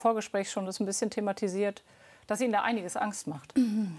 Vorgespräch schon das ein bisschen thematisiert, dass Ihnen da einiges Angst macht.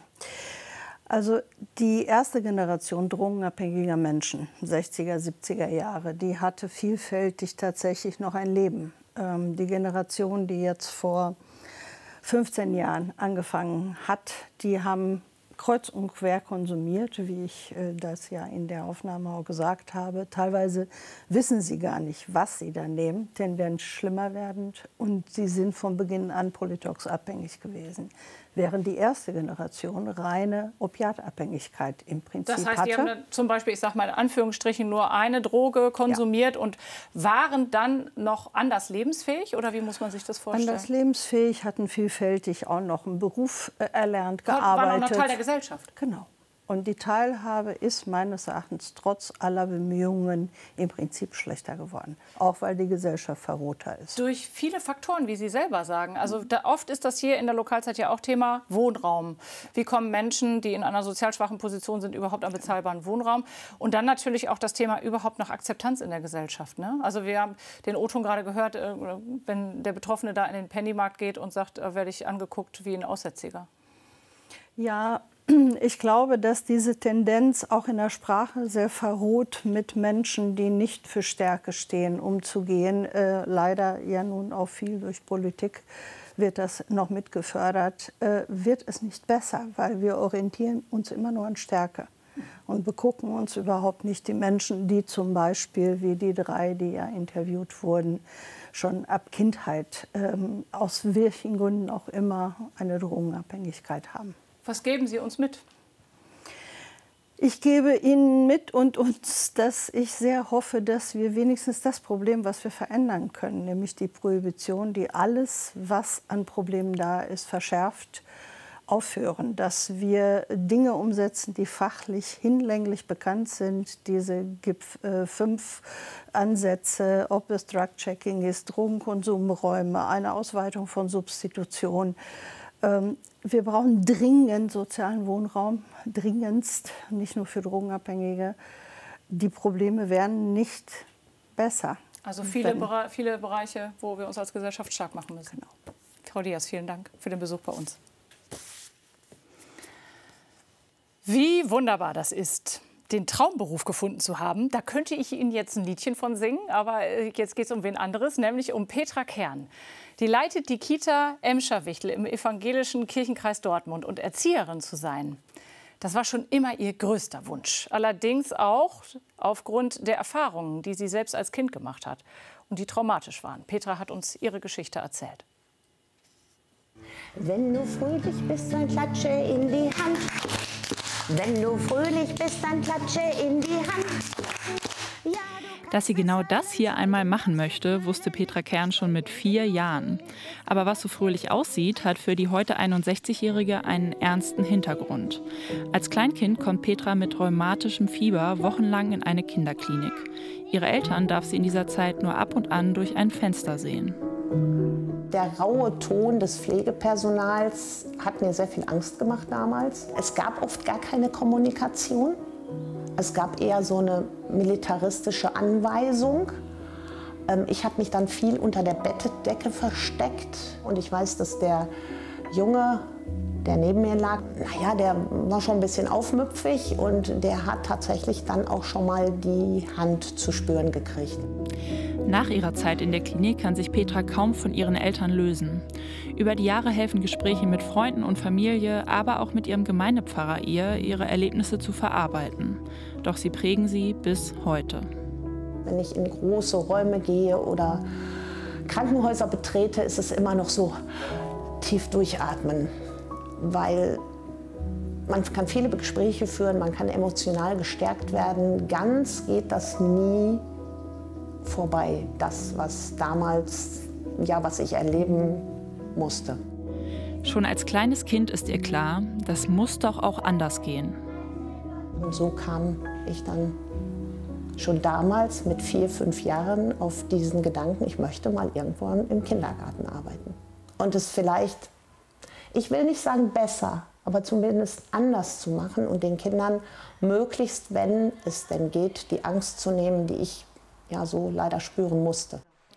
Also die erste Generation drogenabhängiger Menschen, 60er, 70er Jahre, die hatte vielfältig tatsächlich noch ein Leben. Die Generation, die jetzt vor 15 Jahren angefangen hat, die haben kreuz und quer konsumiert, wie ich das ja in der Aufnahme auch gesagt habe. Teilweise wissen sie gar nicht, was sie da nehmen, Tendenz schlimmer werdend. Und sie sind von Beginn an Polytox-abhängig gewesen. Während die erste Generation reine Opiatabhängigkeit im Prinzip hatte. Das heißt, die haben dann zum Beispiel, ich sage mal in Anführungsstrichen, nur eine Droge konsumiert und waren dann noch anders lebensfähig? Oder wie muss man sich das vorstellen? Anders lebensfähig, hatten vielfältig auch noch einen Beruf erlernt, gearbeitet. Waren auch noch Teil der Gesellschaft? Genau. Und die Teilhabe ist meines Erachtens trotz aller Bemühungen im Prinzip schlechter geworden. Auch weil die Gesellschaft verrohter ist. Durch viele Faktoren, wie Sie selber sagen. Also oft ist das hier in der Lokalzeit ja auch Thema Wohnraum. Wie kommen Menschen, die in einer sozial schwachen Position sind, überhaupt an bezahlbaren Wohnraum? Und dann natürlich auch das Thema überhaupt noch Akzeptanz in der Gesellschaft. Ne? Also wir haben den O-Ton gerade gehört, wenn der Betroffene da in den Pennymarkt geht und sagt, werde ich angeguckt wie ein Aussätziger. Ja, ich glaube, dass diese Tendenz auch in der Sprache sehr verroht mit Menschen, die nicht für Stärke stehen, umzugehen. Leider ja nun auch viel durch Politik wird das noch mit gefördert. Wird es nicht besser, weil wir orientieren uns immer nur an Stärke. Und begucken uns überhaupt nicht die Menschen, die zum Beispiel, wie die 3, die ja interviewt wurden, schon ab Kindheit aus welchen Gründen auch immer eine Drogenabhängigkeit haben. Was geben Sie uns mit? Ich gebe Ihnen mit und uns, dass ich sehr hoffe, dass wir wenigstens das Problem, was wir verändern können, nämlich die Prohibition, die alles, was an Problemen da ist, verschärft, aufhören. Dass wir Dinge umsetzen, die fachlich hinlänglich bekannt sind. Diese GIP-5 Ansätze, ob es Drug-Checking ist, Drogenkonsumräume, eine Ausweitung von Substitution. Wir brauchen dringend sozialen Wohnraum, dringendst, nicht nur für Drogenabhängige. Die Probleme werden nicht besser. Also viele Bereiche, wo wir uns als Gesellschaft stark machen müssen. Genau. Frau Diaz, vielen Dank für den Besuch bei uns. Wie wunderbar das ist, den Traumberuf gefunden zu haben. Da könnte ich Ihnen jetzt ein Liedchen von singen, aber jetzt geht es um wen anderes, nämlich um Petra Kern. Die leitet die Kita Emscherwichtel im evangelischen Kirchenkreis Dortmund. Und Erzieherin zu sein, das war schon immer ihr größter Wunsch. Allerdings auch aufgrund der Erfahrungen, die sie selbst als Kind gemacht hat und die traumatisch waren. Petra hat uns ihre Geschichte erzählt. Wenn du fröhlich bist, dann klatsche in die Hand. Wenn du fröhlich bist, dann klatsche in die Hand. Ja, dass sie genau das hier einmal machen möchte, wusste Petra Kern schon mit 4 Jahren. Aber was so fröhlich aussieht, hat für die heute 61-Jährige einen ernsten Hintergrund. Als Kleinkind kommt Petra mit rheumatischem Fieber wochenlang in eine Kinderklinik. Ihre Eltern darf sie in dieser Zeit nur ab und an durch ein Fenster sehen. Der raue Ton des Pflegepersonals hat mir sehr viel Angst gemacht damals. Es gab oft gar keine Kommunikation. Es gab eher so eine militaristische Anweisung. Ich habe mich dann viel unter der Bettdecke versteckt. Und ich weiß, dass der Junge, der neben mir lag, naja, der war schon ein bisschen aufmüpfig. Und der hat tatsächlich dann auch schon mal die Hand zu spüren gekriegt. Nach ihrer Zeit in der Klinik kann sich Petra kaum von ihren Eltern lösen. Über die Jahre helfen Gespräche mit Freunden und Familie, aber auch mit ihrem Gemeindepfarrer ihr, ihre Erlebnisse zu verarbeiten. Doch sie prägen sie bis heute. Wenn ich in große Räume gehe oder Krankenhäuser betrete, ist es immer noch so tief durchatmen. Weil man kann viele Gespräche führen, man kann emotional gestärkt werden. Ganz geht das nie vorbei, das, was damals, ja, was ich erleben musste. Schon als kleines Kind ist ihr klar, das muss doch auch anders gehen. Und so kam ich dann schon damals mit 4, 5 Jahren auf diesen Gedanken, ich möchte mal irgendwann im Kindergarten arbeiten. Und es vielleicht, ich will nicht sagen besser, aber zumindest anders zu machen und den Kindern möglichst, wenn es denn geht, die Angst zu nehmen, die ich ja so leider spüren musste.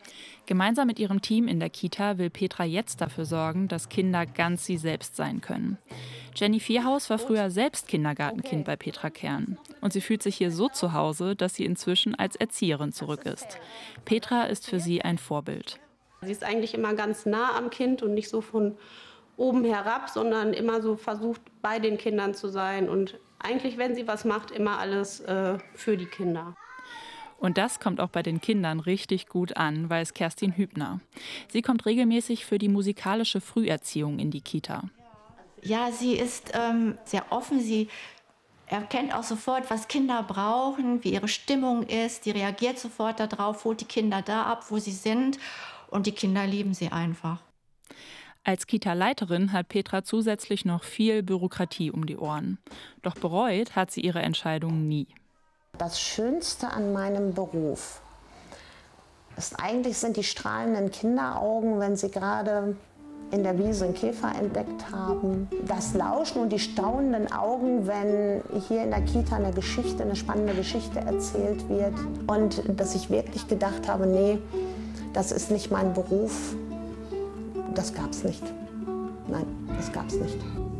Gemeinsam mit ihrem Team in der Kita will Petra jetzt dafür sorgen, dass Kinder ganz sie selbst sein können. Jenny Vierhaus war früher selbst Kindergartenkind bei Petra Kern. Und sie fühlt sich hier so zu Hause, dass sie inzwischen als Erzieherin zurück ist. Petra ist für sie ein Vorbild. Sie ist eigentlich immer ganz nah am Kind und nicht so von oben herab, sondern immer so versucht, bei den Kindern zu sein. Und eigentlich, wenn sie was macht, immer alles für die Kinder. Und das kommt auch bei den Kindern richtig gut an, weiß Kerstin Hübner. Sie kommt regelmäßig für die musikalische Früherziehung in die Kita. Ja, sie ist sehr offen. Sie erkennt auch sofort, was Kinder brauchen, wie ihre Stimmung ist. Sie reagiert sofort darauf, holt die Kinder da ab, wo sie sind. Und die Kinder lieben sie einfach. Als Kita-Leiterin hat Petra zusätzlich noch viel Bürokratie um die Ohren. Doch bereut hat sie ihre Entscheidung nie. Das Schönste an meinem Beruf ist eigentlich sind die strahlenden Kinderaugen, wenn sie gerade in der Wiese einen Käfer entdeckt haben. Das Lauschen und die staunenden Augen, wenn hier in der Kita eine spannende Geschichte erzählt wird. Und dass ich wirklich gedacht habe, nee, das ist nicht mein Beruf. Das gab's nicht. Nein, das gab's nicht.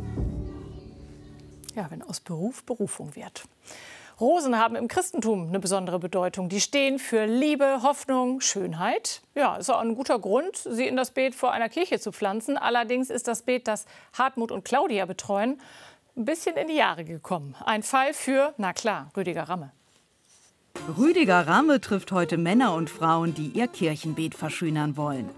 Ja, wenn aus Beruf Berufung wird. Rosen haben im Christentum eine besondere Bedeutung. Die stehen für Liebe, Hoffnung, Schönheit. Ja, ist auch ein guter Grund, sie in das Beet vor einer Kirche zu pflanzen. Allerdings ist das Beet, das Hartmut und Claudia betreuen, ein bisschen in die Jahre gekommen. Ein Fall für, na klar, Rüdiger Ramme. Rüdiger Ramme trifft heute Männer und Frauen, die ihr Kirchenbeet verschönern wollen.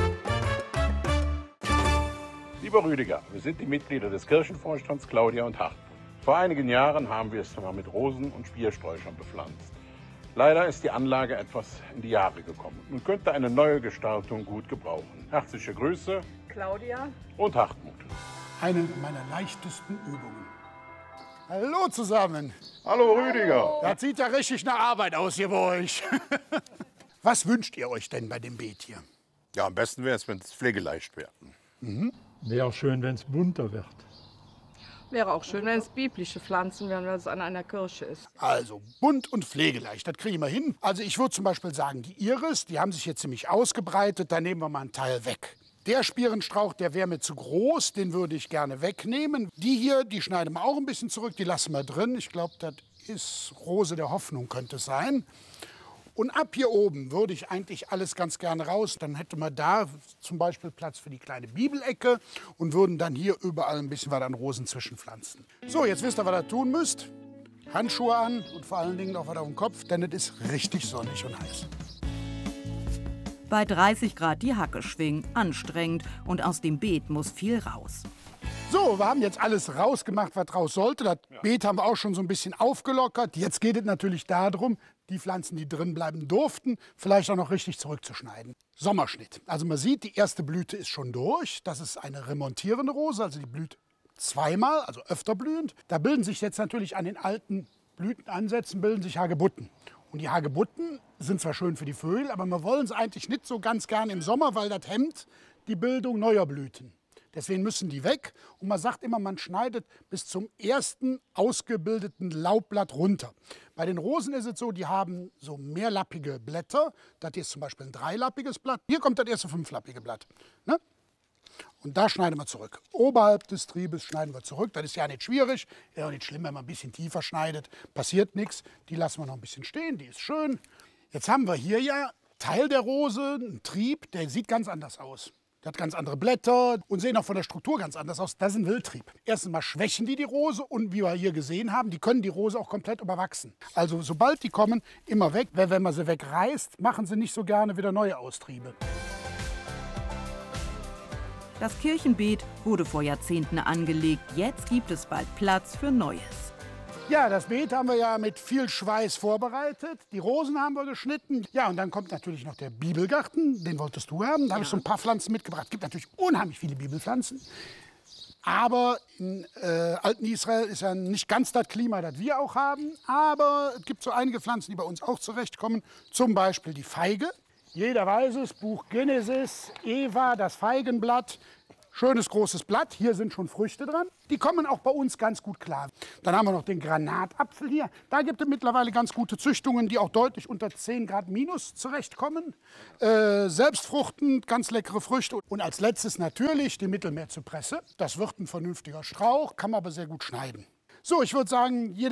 Lieber Rüdiger, wir sind die Mitglieder des Kirchenvorstands Claudia und Hartmut. Vor einigen Jahren haben wir es mal mit Rosen und Spiersträuchern bepflanzt. Leider ist die Anlage etwas in die Jahre gekommen und könnte eine neue Gestaltung gut gebrauchen. Herzliche Grüße, Claudia und Hartmut. Eine meiner leichtesten Übungen. Hallo zusammen. Hallo Rüdiger. Das sieht ja richtig nach Arbeit aus hier bei euch. Was wünscht ihr euch denn bei dem Beet hier? Ja, am besten wäre es, wenn es pflegeleicht wäre. Wäre schön, wenn es bunter wird. Wäre auch schön, wenn es biblische Pflanzen wären, wenn es an einer Kirche ist. Also bunt und pflegeleicht, das kriegen wir hin. Also ich würde zum Beispiel sagen, die Iris, die haben sich jetzt ziemlich ausgebreitet, da nehmen wir mal einen Teil weg. Der Spierenstrauch, der wäre mir zu groß, den würde ich gerne wegnehmen. Die hier, die schneiden wir auch ein bisschen zurück, die lassen wir drin. Ich glaube, das ist Rose der Hoffnung, könnte es sein. Und ab hier oben würde ich eigentlich alles ganz gerne raus. Dann hätte man da zum Beispiel Platz für die kleine Bibelecke und würden dann hier überall ein bisschen was an Rosen zwischenpflanzen. So, jetzt wisst ihr, was ihr tun müsst. Handschuhe an und vor allen Dingen auch was auf dem Kopf, denn es ist richtig sonnig und heiß. Bei 30 Grad die Hacke schwingen, anstrengend und aus dem Beet muss viel raus. So, wir haben jetzt alles rausgemacht, was raus sollte. Das Beet haben wir auch schon so ein bisschen aufgelockert. Jetzt geht es natürlich darum, die Pflanzen, die drin bleiben durften, vielleicht auch noch richtig zurückzuschneiden. Sommerschnitt. Also man sieht, die erste Blüte ist schon durch. Das ist eine remontierende Rose, also die blüht zweimal, also öfter blühend. Da bilden sich jetzt natürlich an den alten Blütenansätzen bilden sich Hagebutten. Und die Hagebutten sind zwar schön für die Vögel, aber wir wollen es eigentlich nicht so ganz gern im Sommer, weil das hemmt die Bildung neuer Blüten. Deswegen müssen die weg. Und man sagt immer, man schneidet bis zum ersten ausgebildeten Laubblatt runter. Bei den Rosen ist es so, die haben so mehrlappige Blätter. Das hier ist zum Beispiel ein dreilappiges Blatt. Hier kommt das erste fünflappige Blatt. Ne? Und da schneiden wir zurück. Oberhalb des Triebes schneiden wir zurück. Das ist ja nicht schwierig. Ist auch nicht schlimm, wenn man ein bisschen tiefer schneidet. Passiert nichts. Die lassen wir noch ein bisschen stehen. Die ist schön. Jetzt haben wir hier ja Teil der Rose, einen Trieb, der sieht ganz anders aus. Der hat ganz andere Blätter und sehen auch von der Struktur ganz anders aus. Das ist ein Wildtrieb. Erstens mal schwächen die Rose und wie wir hier gesehen haben, die können die Rose auch komplett überwachsen. Also sobald die kommen, immer weg. Weil wenn man sie wegreißt, machen sie nicht so gerne wieder neue Austriebe. Das Kirchenbeet wurde vor Jahrzehnten angelegt. Jetzt gibt es bald Platz für Neues. Ja, das Beet haben wir ja mit viel Schweiß vorbereitet. Die Rosen haben wir geschnitten. Ja, und dann kommt natürlich noch der Bibelgarten. Den wolltest du haben. Da habe ich so ein paar Pflanzen mitgebracht. Es gibt natürlich unheimlich viele Bibelpflanzen. Aber in alten Israel ist ja nicht ganz das Klima, das wir auch haben. Aber es gibt so einige Pflanzen, die bei uns auch zurechtkommen. Zum Beispiel die Feige. Jeder weiß es, Buch Genesis, Eva, das Feigenblatt. Schönes großes Blatt, hier sind schon Früchte dran. Die kommen auch bei uns ganz gut klar. Dann haben wir noch den Granatapfel hier. Da gibt es mittlerweile ganz gute Züchtungen, die auch deutlich unter 10 Grad minus zurechtkommen. Selbstfruchtend, ganz leckere Früchte. Und als letztes natürlich die Mittelmeerzypresse. Das wird ein vernünftiger Strauch, kann man aber sehr gut schneiden. So, ich würde sagen, jeder